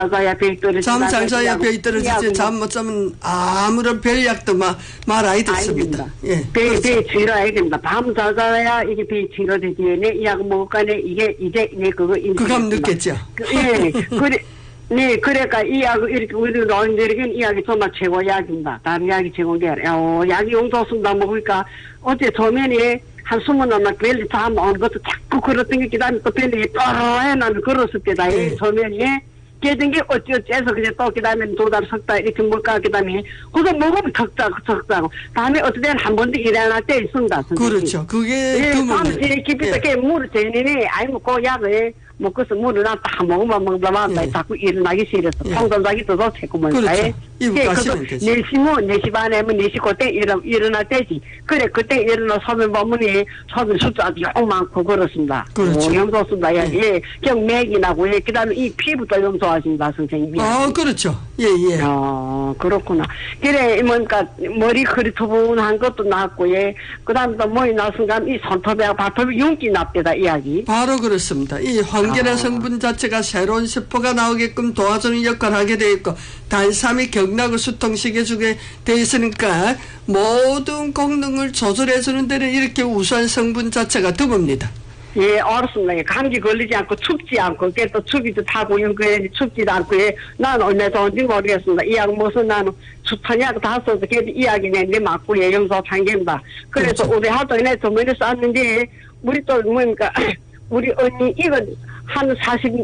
자야 벽이 떨어지지. 잠 잘 자야 벽이 떨어지지. 잠 못 자면 아무런 별약도 말아야 됐습니다. 예. 벽이 치료해야 됩니다. 밤 잘 자야 이게 벽이 치료되지. 이 약 먹을까네 이게 이제 그거 그감 늦겠죠. 예. 그래. 네, 그러니까 이 약 이렇게 우리 노인들에게는 이 약이 정말 최고 약입니다. 다른 약이 최고인 게 아니라 약이 용도수다 먹으니까 어제 조면에 한 20원만 별이 잠 오는 것도 자꾸 걸었던 게 그다음에 또 별이 또해 나는 걸었을 때다. 이 조면에 깨진 게 어찌어찌해서 그냥 또 그다음에 2달 석 달 이렇게 뭘까 그다음에 그거 먹으면 적자고 다음에 어떤 때는 한 번 더 일어날 때 있습니다. 선생님. 그렇죠. 그게 밤에 깊이 물을 재니니 아이 뭐 그 약을 먹고서 물을 딱 먹으면 자꾸 일어나기 싫어서 통전자기 도 자꾸 먹을까. 그렇죠. 이거 가시면 되죠. 4시 반에 4시 그때 일어날 때지. 그래 그때 일어나 서면 보면 서면 숫자도 영 많고 그렇습니다. 그렇죠. 염소습니다. 예. 경맥이 나고 그다음에 이 피부도 염소하십니다 선생님이. 그렇죠. 예. 그렇구나. 그래 그러니까 머리 흐리투분한 것도 낫고 그다음에 또 머리 날 순간 이 손톱에 발톱이 윤기 납니다 이야기. 바로 그렇습니다. 이 황계나 성분 자체가 새로운 세포가 나오게끔 도와주는 역할을 하게 되어 있고 달삼이 경락을 수통시켜주게 되어 있으니까 모든功能을 조절해주는 데는 이렇게 우수한 성분 자체가 드뭅니다. 예, 알았습니다. 감기 걸리지 않고 춥지 않고 또 춥기도 타고 춥지도 않고 나는 얼마 좋은지 모르겠습니다. 이 약 무슨 나는 추천약 다 써서 이 약이 내 맞고 영소 참견다. 그래서 그렇죠. 우리 하도 전에 전문에 썼는데 우리 또 뭐니까 우리 언니 이거 한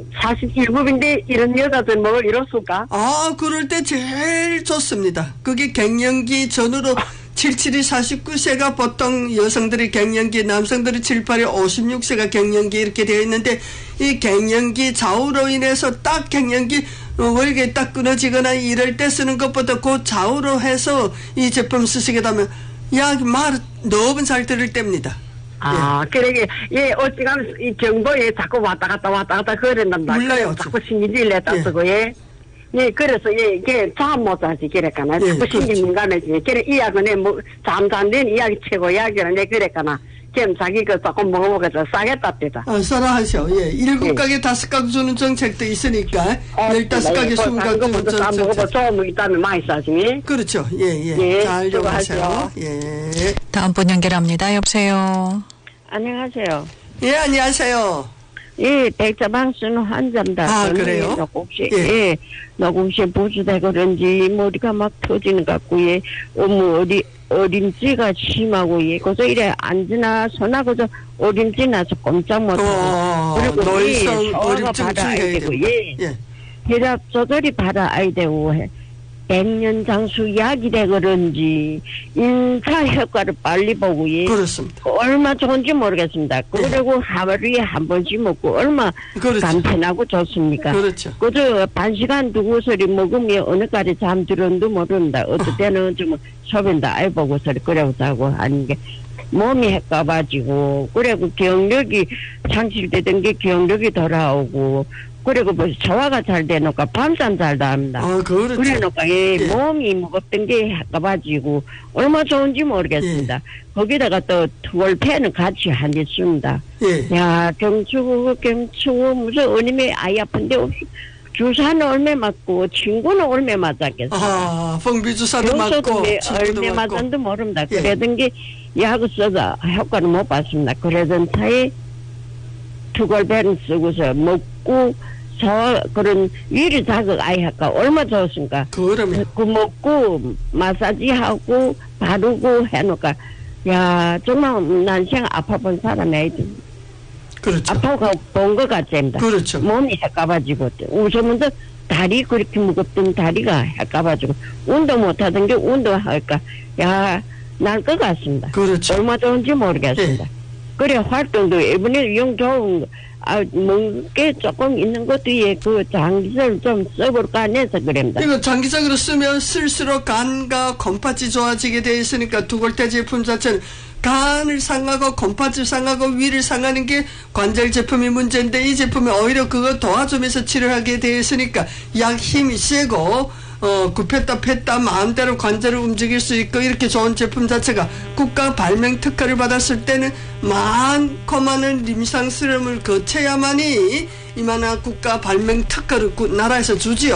47인데 이런 여자들 뭐 이럴수가? 그럴 때 제일 좋습니다. 그게 갱년기 전후로 77이 49세가 보통 여성들이 갱년기, 남성들이 78이 56세가 갱년기 이렇게 되어 있는데 이 갱년기 좌우로 인해서 딱 갱년기 월계 딱 끊어지거나 이럴 때 쓰는 것보다 그 좌우로 해서 이 제품 쓰시게 되면 약 말 너무 잘 들을 때입니다. 그러게, 어찌가면, 이 정도에 자꾸 왔다 갔다 그랬단다. 몰라요. 자꾸 신기질 냈다 쓰고, 그래서, 이게 잠 못 자지, 그랬까나. 자꾸 신기 민감해지네. 그래, 이 약은, 잠 잘 된 이 약이 최고 약이라, 그랬까나. 그럼 자기 그 조금 먹어보겠다. 싸겠다, 때다. 싸라 하셔. 7가게 5각 주는 정책도 있으니까. 15가게 20각 주는 정책. 싸 먹어보, 좋으면 있다면 많이 싸지니. 그렇죠. 잘 좀 하세요. 다음 분 연결합니다. 여보세요. 안녕하세요. 안녕하세요. 백자방 쓰는 환자입니다. 그래요? 녹음실 부주되고 그런지 머리가 막 터지는 것 같고, 어림지가 심하고, 그래서 이래 앉으나, 손하고서 어림지 나서 꼼짝 못하고, 그리고 노인성 어림증 주의해야 되고, 혈압 조절이 받아야 되고, 100년 장수 약이래 그런지 인사 효과를 빨리 보고 그렇습니다. 얼마 좋은지 모르겠습니다. 그리고 하루에 한 번씩 먹고 얼마 간편하고 좋습니까? 그렇죠. 그저 반시간 두고서리 먹으면 어느까지 잠들었는도 모른다. 어떨 때는 좀 소변도 알 보고서리 끓여고 자고 하는 게 몸이 헷가가지고 그리고 기억력이 상실되던 게 기억력이 돌아오고 그리고 뭐 소화가 잘 되니까 밤잠 잘도 합니다. 그렇죠. 그래놓고 몸이 무겁던 게 가가지고 얼마 좋은지 모르겠습니다. 거기다가 또 투월패는 같이 한개 씁니다. 야 경추고 무슨 어님이 아이 아픈데 없이 주사는 얼마 맞고 친구는 얼마 맞았겠어요. phong 주사도 맞고 얼마 맞았는지 모릅니다. 그러던 게 약을 써서 효과를 못 봤습니다. 그러던 타에 투월패는 쓰고서 먹고 그런 위리 자극 아이 할까 얼마 좋습니까? 그러면 그 먹고 마사지하고 바르고 해놓을까 야 정말 난생 아파본 사람이 그렇죠. 아파가 본 것 같습니다. 그렇죠. 몸이 헷가가지고 우선 먼저 다리 그렇게 무겁던 다리가 헷가가지고 운동 못하던 게 운동할까 야 날 것 같습니다. 그렇죠. 얼마 좋은지 모르겠습니다. 그래 활동도 이번에 용 좋은 뭔게 조금 있는 것도 그 장기적으로 좀 써볼까 해서 그럽니다. 이거 장기적으로 쓰면 쓸수록 간과 곰팥이 좋아지게 돼 있으니까 두골대 제품 자체는 간을 상하고 곰팥을 상하고 위를 상하는 게 관절 제품이 문제인데 이 제품이 오히려 그거 도와주면서 치료하게 돼 있으니까 약 힘이 세고 굽혔다 폈다 마음대로 관절을 움직일 수 있고 이렇게 좋은 제품 자체가 국가 발명 특허를 받았을 때는 많고 많은 임상실험을 거쳐야만이 이만한 국가 발명 특허를 나라에서 주지요.